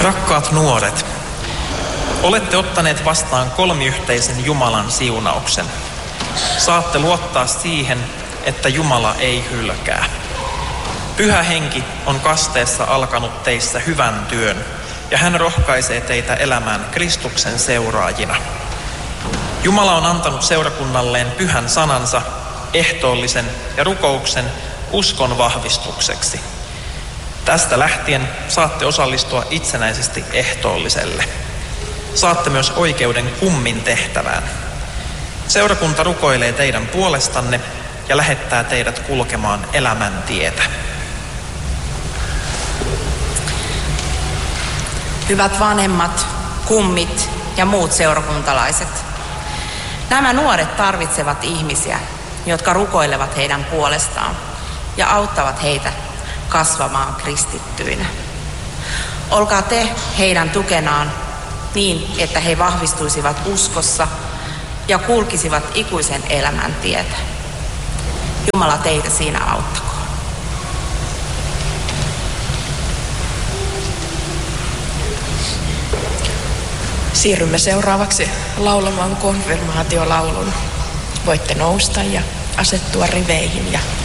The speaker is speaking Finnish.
Rakkaat nuoret, olette ottaneet vastaan kolmiyhteisen Jumalan siunauksen. Saatte luottaa siihen, että Jumala ei hylkää. Pyhä Henki on kasteessa alkanut teissä hyvän työn, ja hän rohkaisee teitä elämään Kristuksen seuraajina. Jumala on antanut seurakunnalleen pyhän sanansa, ehtoollisen ja rukouksen uskon vahvistukseksi. Tästä lähtien saatte osallistua itsenäisesti ehtoolliselle. Saatte myös oikeuden kummin tehtävään. Seurakunta rukoilee teidän puolestanne ja lähettää teidät kulkemaan elämän tietä. Hyvät vanhemmat, kummit ja muut seurakuntalaiset. Nämä nuoret tarvitsevat ihmisiä, jotka rukoilevat heidän puolestaan ja auttavat heitä kasvamaan kristittyinä. Olkaa te heidän tukenaan niin, että he vahvistuisivat uskossa ja kulkisivat ikuisen elämän tietä. Jumala teitä siinä auttakoon. Siirrymme seuraavaksi laulamaan konfirmaatiolaulun. Voitte nousta ja asettua riveihin ja